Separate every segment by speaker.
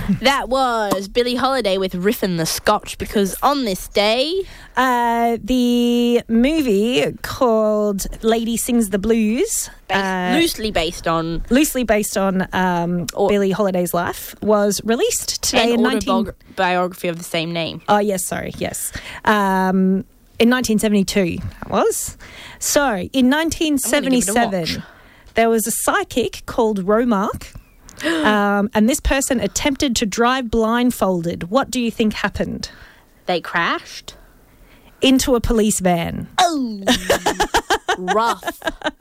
Speaker 1: That was Billie Holiday with Riffin' the Scotch, because on this day...
Speaker 2: the movie called Lady Sings the Blues...
Speaker 1: loosely based on
Speaker 2: Billie Holiday's life, was released today in
Speaker 1: biography of the same name.
Speaker 2: Oh, yes, sorry, yes. In 1972, that was. So, in 1977, there was a psychic called Romark, and this person attempted to drive blindfolded. What do you think happened?
Speaker 1: They crashed?
Speaker 2: Into a police van.
Speaker 1: Oh, rough.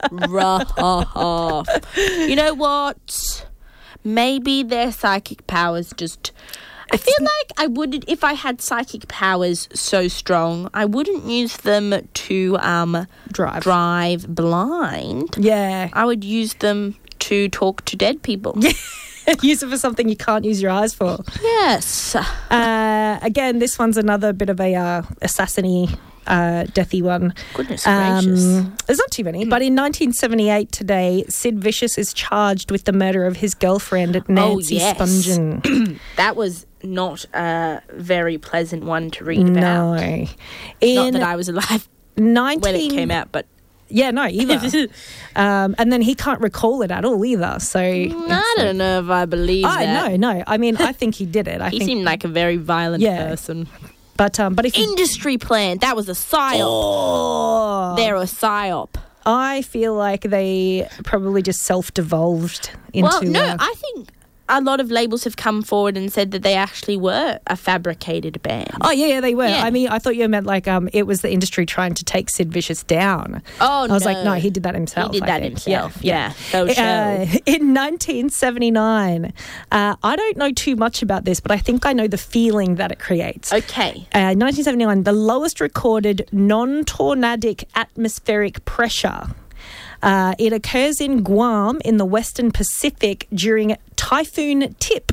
Speaker 1: You know what? Maybe their psychic powers just... I feel like I wouldn't, if I had psychic powers so strong, I wouldn't use them to drive blind.
Speaker 2: Yeah.
Speaker 1: I would use them to talk to dead people.
Speaker 2: Yeah. Use it for something you can't use your eyes for.
Speaker 1: Yes.
Speaker 2: Again, this one's another bit of a assassiny, deathy one.
Speaker 1: Goodness gracious.
Speaker 2: There's not too many, but in 1978 today, Sid Vicious is charged with the murder of his girlfriend, Nancy Spungen.
Speaker 1: That was not a very pleasant one to read about.
Speaker 2: No.
Speaker 1: Not that I was alive when it came out, but...
Speaker 2: Yeah, no, either. And then he can't recall it at all either. So
Speaker 1: I don't know if I believe that.
Speaker 2: No. I mean, I think he did it.
Speaker 1: He seemed like a very violent person.
Speaker 2: But if
Speaker 1: industry plan, that was a psyop.
Speaker 2: Oh.
Speaker 1: They're a psyop.
Speaker 2: I feel like they probably just self-devolved into...
Speaker 1: Well, no, I think a lot of labels have come forward and said that they actually were a fabricated band.
Speaker 2: Oh, yeah, they were.
Speaker 1: Yeah.
Speaker 2: I mean, I thought you meant like it was the industry trying to take Sid Vicious down.
Speaker 1: Oh,
Speaker 2: I was like, no, he did that himself.
Speaker 1: He did that himself, yeah.
Speaker 2: In 1979, I don't know too much about this, but I think I know the feeling that it creates.
Speaker 1: Okay.
Speaker 2: 1979, the lowest recorded non-tornadic atmospheric pressure. It occurs in Guam in the Western Pacific during Typhoon Tip.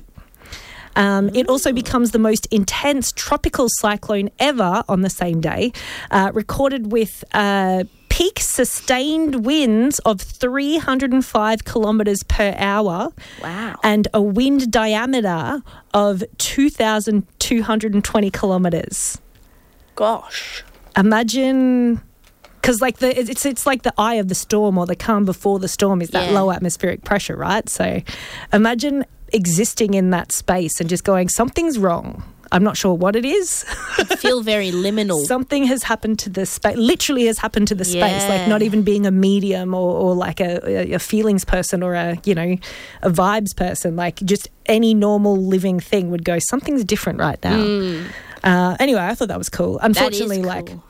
Speaker 2: It also becomes the most intense tropical cyclone ever on the same day, recorded with peak sustained winds of 305 kilometres per hour.
Speaker 1: Wow.
Speaker 2: And a wind diameter of 2,220 kilometres.
Speaker 1: Gosh.
Speaker 2: Imagine... Because it's like the eye of the storm, or the calm before the storm is that low atmospheric pressure, right? So imagine existing in that space and just going, something's wrong. I'm not sure what it is.
Speaker 1: I feel very liminal.
Speaker 2: Something has happened to the space, literally has happened to the space, like not even being a medium or like a feelings person or a vibes person, like just any normal living thing would go, something's different right now. Anyway, I thought that was cool. Unfortunately,
Speaker 1: cool.